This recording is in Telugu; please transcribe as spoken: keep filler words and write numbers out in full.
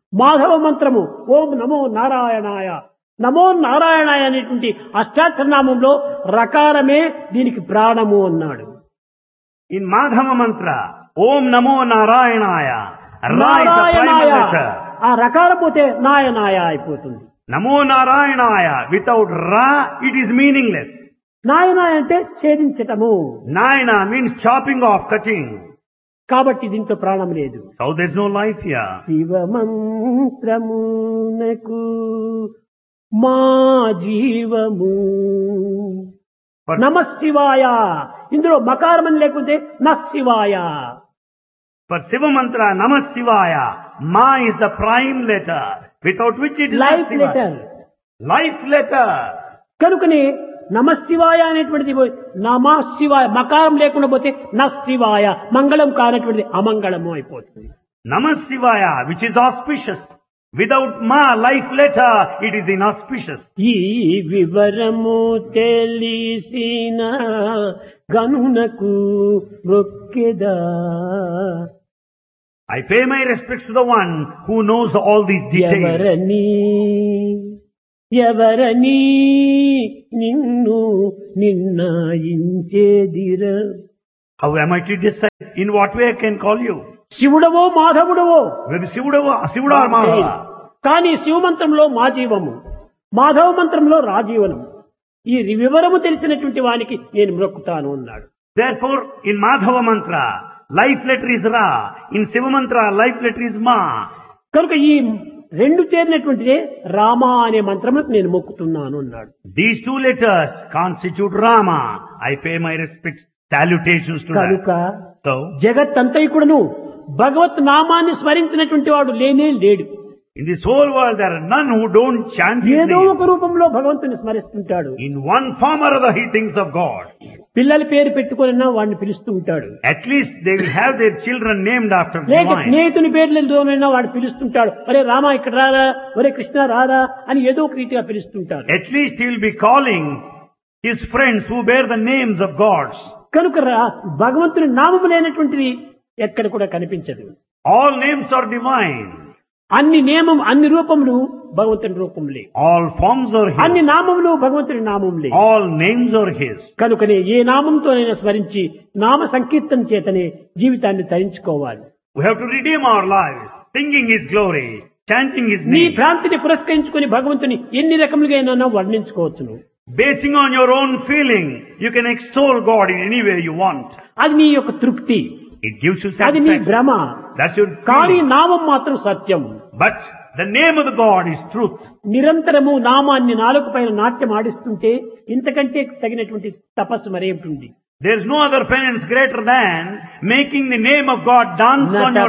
మాధవ మంత్రము ఓం నమో నారాయణాయ. నమో నారాయణాయ అనేటువంటి అష్టాక్షర నామంలో రకారమే దీనికి ప్రాణము అన్నాడు. In Madhava mantra, Om Namo Narayanaya. Ra is the prime నారాయణాయ letter. ఆ రకాల పోతే నాయనాయ అయిపోతుంది. Namo Narayanaya. Without Ra, it is meaningless. నాయనాయ అంటే ఛేదించటము. Nayana means chopping off, cutting. కాబట్టి దీంట్లో ప్రాణం లేదు. So there's no life here. శివమంత్రమునకు మా జీవము But, నమ శివాయ. ఇందులో మకారమని లేకుంటే నశివాయ. but Shiva mantra, Namah Shivaya, Ma is the prime letter, without which it is not life Shiva. Letter. Life letter. కనుకనే నమ శివాయ అనేటువంటిది పోయి నమ శివాయ మకారం లేకుండా పోతే నశివాయ మంగళం కానటువంటిది అమంగళము అయిపోతుంది. Namah Shivaya, which is auspicious. Without Ma, life letter, it is inauspicious. ఈ వివరము తెలిసిన గనునకు మొక్కెదా. I pay my respects to the one who knows all these details. ఎవరని ఎవరని నిన్ను నిన్నాయించేదిర. How am I to decide in what way I can call you? శివుడవో మాధవుడవో Whether Sivuda Sivuda or Madhava. కానీ శివమంత్రంలో మా జీవము, మాధవ మంత్రంలో రాజీవనము. ఈ వివరము తెలిసినటువంటి వానికి నేను మ్రొక్కుతాను అన్నాడు. Therefore, in Madhava mantra, life letter is Ra. In Siva mantra, life letter is Ma. కనుక ఈ రెండు చేరినటువంటిదే రామ అనే మంత్రములకు నేను మొక్కుతున్నాను అన్నాడు. These two letters constitute Rama. I pay my respects, salutations to కనుక that. So, జగత్తంతైకుడును భగవత్ నామాన్ని స్మరించినటువంటి వాడు లేనే లేడు. in this whole world, there are none who don't chant His ఏదో name. ఒక రూపంలో భగవంతుని స్మరిస్తుంటాడు. In one form or other, he thinks of God. పిల్లల పేరు పెట్టుకున్నా వాడిని పిలుస్తూ ఉంటాడు. At least they will have their children named after లేక divine. స్నేహితుని పేర్లతోనైనా వాడు పిలుస్తుంటాడు. ఒరే రామ ఇక్కడ రారా, ఒరే కృష్ణ రారా అని ఏదో ఒక రీతిగా పిలుస్తుంటాడు. At least he will be calling his friends who bear the names of gods. కనుక రా- భగవంతుని నామము లేనటువంటిది ఎక్కడ కూడా కనిపించదు. All names are divine. అన్ని నియమం అన్ని రూపములు భగవంతుని రూపములే, All forms are అన్ని His. నామములు భగవంతుని నామములే. All names are His. కనుకనే ఏ నామంతోనైనా స్మరించి నామ సంకీర్తన చేతనే జీవితాన్ని తరించుకోవాలి. We have to redeem our lives, singing His glory, chanting His నీ name. భ్రాంతిని పురస్కరించుకుని భగవంతుని ఎన్ని రకములుగా వర్ణించుకోవచ్చును. Basing on your own feeling, you can extol God in any way you want. అది నీ యొక్క తృప్తి, It gives you అది నీ satisfaction. భ్రమ. That's your కానీ feeling. నామం మాత్రం సత్యం. But the name of the God is truth. నిరంతరము నామాన్ని నాలుగు పైన నాట్యం ఆడిస్తుంటే ఇంతకంటే తగినటువంటి తపస్సు మరేమిటి? There is no other penance greater than making the name of God dance on your